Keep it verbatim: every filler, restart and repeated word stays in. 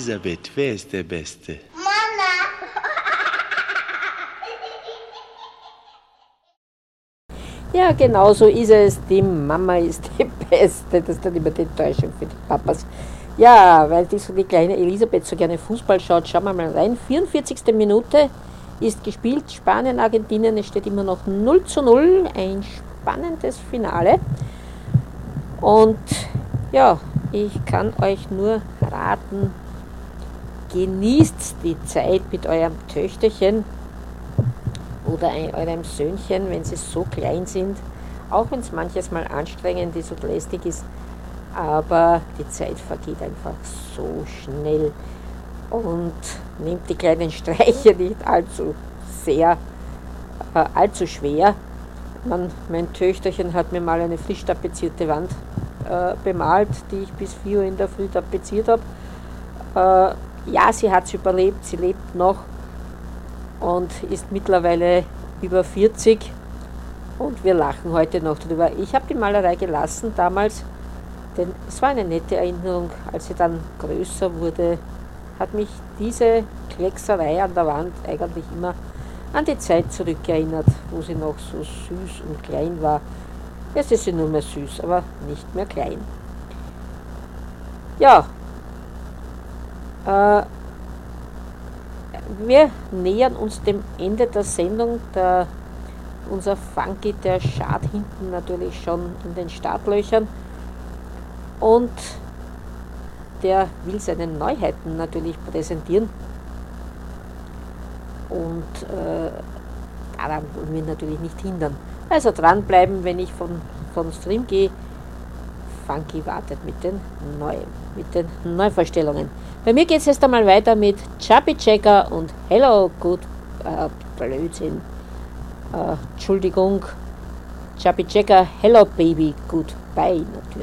Elisabeth, wer ist der Beste? Ja, genau so ist es. Die Mama ist die Beste. Das ist dann immer die Enttäuschung für die Papas. Ja, weil die, so die kleine Elisabeth so gerne Fußball schaut, schauen wir mal rein. vierundvierzigste Minute ist gespielt. Spanien, Argentinien. Es steht immer noch null zu null. Ein spannendes Finale. Und ja, ich kann euch nur raten, genießt die Zeit mit eurem Töchterchen oder eurem Söhnchen, wenn sie so klein sind, auch wenn es manches Mal anstrengend ist und lästig ist, aber die Zeit vergeht einfach so schnell und nehmt die kleinen Streiche nicht allzu sehr, äh, allzu schwer. Man, mein Töchterchen hat mir mal eine frisch tapezierte Wand äh, bemalt, die ich bis vier Uhr in der Früh tapeziert habe. Äh, ja, sie hat es überlebt, sie lebt noch und ist mittlerweile über vierzig und wir lachen heute noch drüber. Ich habe die Malerei gelassen damals, denn es war eine nette Erinnerung. Als sie dann größer wurde, hat mich diese Kleckserei an der Wand eigentlich immer an die Zeit zurückerinnert, wo sie noch so süß und klein war. Jetzt ist sie nur mehr süß, aber nicht mehr klein. Ja, äh, wir nähern uns dem Ende der Sendung. Der, unser Funky, der schart hinten natürlich schon in den Startlöchern und der will seine Neuheiten natürlich präsentieren. Und äh, daran wollen wir natürlich nicht hindern. Also dranbleiben, wenn ich von, von Stream gehe. Funky wartet mit den, Neu, mit den Neuvorstellungen. Bei mir geht es jetzt einmal weiter mit Chubby Checker und Hello Good äh, Blödsinn. Äh, Entschuldigung. Chubby Checker, Hello Baby Goodbye natürlich.